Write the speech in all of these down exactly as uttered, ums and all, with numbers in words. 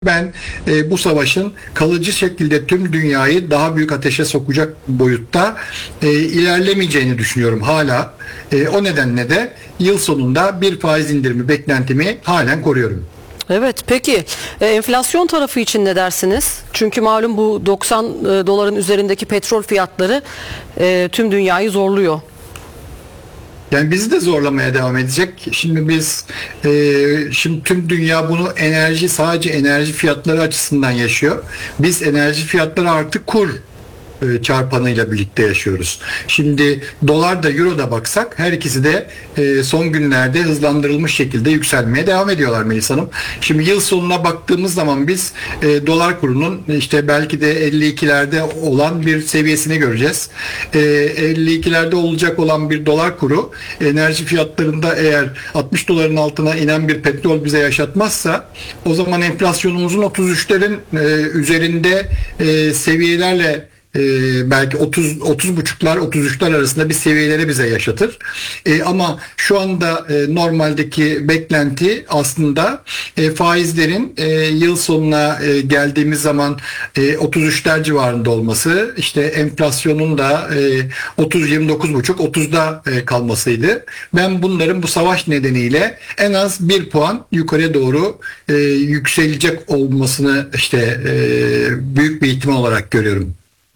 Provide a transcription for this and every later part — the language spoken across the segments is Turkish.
Ben e, bu savaşın kalıcı şekilde tüm dünyayı daha büyük ateşe sokacak boyutta e, ilerlemeyeceğini düşünüyorum hala. E, o nedenle de yıl sonunda bir faiz indirimi beklentimi halen koruyorum. Evet, peki e, enflasyon tarafı için ne dersiniz? Çünkü malum bu doksan e, doların üzerindeki petrol fiyatları e, tüm dünyayı zorluyor. Yani bizi de zorlamaya devam edecek. Şimdi biz e, şimdi tüm dünya bunu enerji sadece enerji fiyatları açısından yaşıyor. Biz enerji fiyatları artı kur e, çarpanıyla birlikte yaşıyoruz. Şimdi dolar da euro da baksak her ikisi de e, son günlerde hızlandırılmış şekilde yükselmeye devam ediyorlar Melis Hanım. Şimdi yıl sonuna baktığımız zaman biz e, dolar kurunun işte belki de elli ikilerde olan bir seviyesini göreceğiz. E, elli ikilerde olacak olan bir dolar kuru enerji fiyatlarında eğer altmış doların altına inen bir petrol bize yaşatmazsa o zaman enflasyonumuzun otuz üçlerin e, üzerinde e, seviyelerle Ee, belki otuz otuz buçuklar otuz üçler arasında bir seviyeleri bize yaşatır. Ee, ama şu anda e, normaldeki beklenti aslında e, faizlerin e, yıl sonuna e, geldiğimiz zaman e, otuz üçler civarında olması, işte enflasyonun da e, otuz yirmi dokuz buçuk otuzda e, kalmasıydı. Ben bunların bu savaş nedeniyle en az bir puan yukarıya doğru e, yükselecek olmasını işte e, büyük bir ihtimal olarak görüyorum.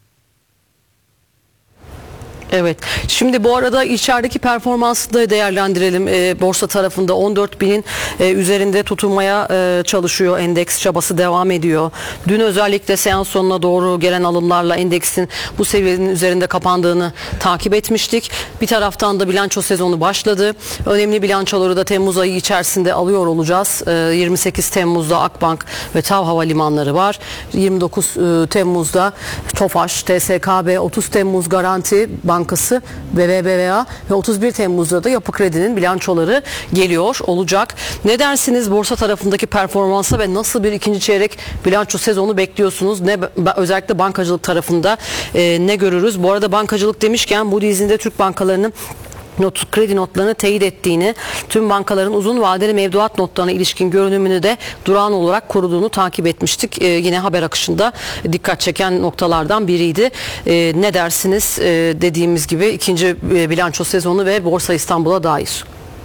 Evet. Şimdi bu arada içerideki performansı da değerlendirelim. E, borsa tarafında on dört binin e, üzerinde tutunmaya e, çalışıyor. Endeks çabası devam ediyor. Dün özellikle seans sonuna doğru gelen alımlarla endeksin bu seviyenin üzerinde kapandığını takip etmiştik. Bir taraftan da bilanço sezonu başladı. Önemli bilançoları da Temmuz ayı içerisinde alıyor olacağız. E, yirmi sekiz Temmuz'da Akbank ve TAV Havalimanları var. yirmi dokuz e, Temmuz'da Tofaş, T S K B, otuz Temmuz Garanti Bankası, B B V A ve otuz bir Temmuz'da da Yapı Kredi'nin bilançoları geliyor olacak. Ne dersiniz borsa tarafındaki performansa ve nasıl bir ikinci çeyrek bilanço sezonu bekliyorsunuz? Ne özellikle bankacılık tarafında e, ne görürüz? Bu arada bankacılık demişken Moody's'in de Türk bankalarının not, kredi notlarını teyit ettiğini, tüm bankaların uzun vadeli mevduat notlarına ilişkin görünümünü de durağan olarak koruduğunu takip etmiştik. Ee, yine haber akışında dikkat çeken noktalardan biriydi. Ee, ne dersiniz ee, dediğimiz gibi ikinci e, bilanço sezonu ve Borsa İstanbul'a dair?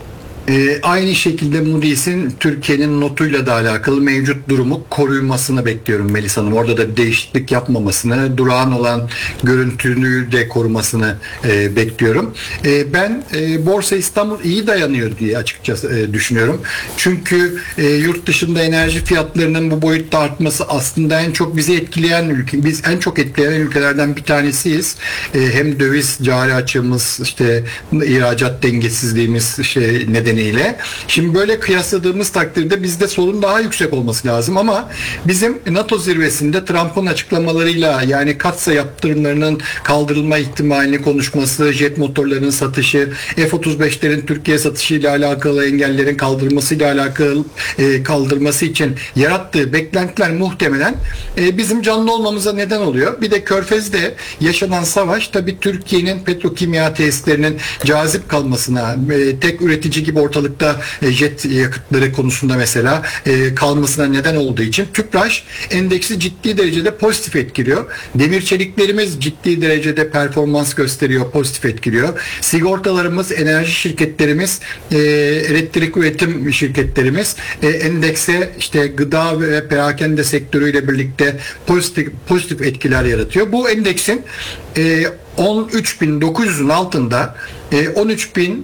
Ee, aynı şekilde Moody's'in Türkiye'nin notuyla da alakalı mevcut durumu korunmasını bekliyorum Melis Hanım. Orada da değişiklik yapmamasını, durağan olan görüntünü de korumasını e, bekliyorum. E, ben e, Borsa İstanbul iyi dayanıyor diye açıkçası e, düşünüyorum. Çünkü e, yurt dışında enerji fiyatlarının bu boyutta artması aslında en çok bizi etkileyen ülke, biz en çok etkileyen ülkelerden bir tanesiyiz. E, hem döviz cari açığımız, işte ihracat dengesizliğimiz şey nedeniyle. Şimdi böyle kıyasladığımız takdirde bizde sorun daha yüksek olması lazım ama bizim NATO zirvesinde Trump'ın açıklamalarıyla, yani katsa yaptırımlarının kaldırılma ihtimalini konuşması, jet motorlarının satışı, F otuz beşlerin Türkiye satışıyla alakalı engellerin kaldırılmasıyla alakalı e, kaldırması için yarattığı beklentiler muhtemelen e, bizim canlı olmamıza neden oluyor. Bir de Körfez'de yaşanan savaş tabii Türkiye'nin petrokimya tesislerinin cazip kalmasına, e, tek üretici gibi ortalıkta jet yakıtları konusunda mesela e, kalmasına neden olduğu için Tüpraş endeksi ciddi derecede pozitif etkiliyor. Demir çeliklerimiz ciddi derecede performans gösteriyor, pozitif etkiliyor. Sigortalarımız, enerji şirketlerimiz, e, elektrik üretim şirketlerimiz e, endekse işte gıda ve perakende sektörüyle birlikte pozitif pozitif etkiler yaratıyor. Bu endeksin e, on üç bin dokuz yüzün altında on üç bin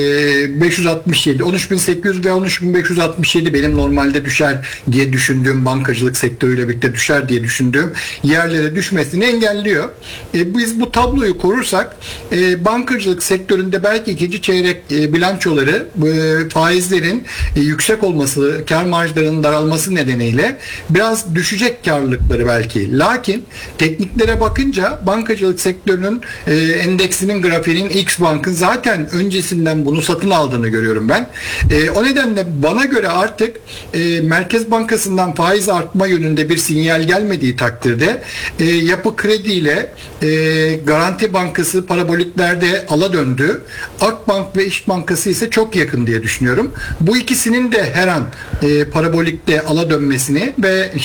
beş yüz altmış yedi, on üç bin sekiz yüz ve on üç bin beş yüz altmış yedi benim normalde düşer diye düşündüğüm, bankacılık sektörüyle birlikte düşer diye düşündüğüm yerlere düşmesini engelliyor. Biz bu tabloyu korursak bankacılık sektöründe belki ikinci çeyrek bilançoları faizlerin yüksek olması, kar marjlarının daralması nedeniyle biraz düşecek karlılıkları belki. Lakin tekniklere bakınca bankacılık sektörünün endeksinin grafiğinin X Bank Bank'ın zaten öncesinden bunu satın aldığını görüyorum ben. E, o nedenle bana göre artık e, Merkez Bankası'ndan faiz artma yönünde bir sinyal gelmediği takdirde e, Yapı Kredi ile e, Garanti Bankası paraboliklerde ala döndü. Akbank ve İş Bankası ise çok yakın diye düşünüyorum. Bu ikisinin de her an e, parabolikte ala dönmesini ve